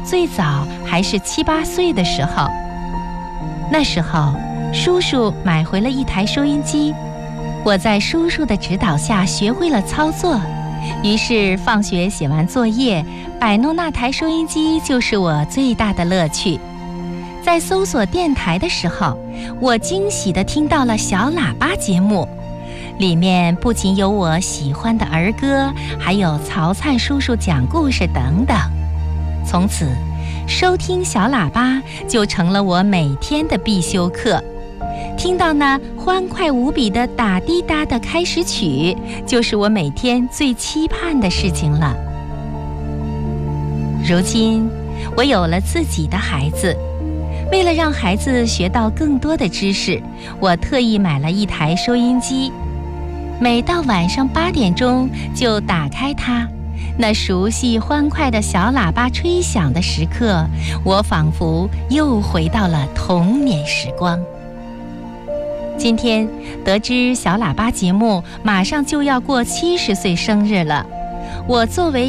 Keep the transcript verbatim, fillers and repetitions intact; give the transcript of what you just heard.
最早还是七八岁的时候。那时候，叔叔买回了一台收音机，我在叔叔的指导下学会了操作。于是放学写完作业，摆弄那台收音机就是我最大的乐趣。在搜索电台的时候，我惊喜地听到了小喇叭节目，里面不仅有我喜欢的儿歌，还有曹灿叔叔讲故事等等。从此，收听小喇叭就成了我每天的必修课。听到那欢快无比的打滴答的开始曲，就是我每天最期盼的事情了。如今，我有了自己的孩子，为了让孩子学到更多的知识，我特意买了一台收音机。每到晚上八点钟就打开它，那熟悉欢快的小喇叭吹响的时刻，我仿佛又回到了童年时光。今天得知小喇叭节目马上就要过七十岁生日了，我作为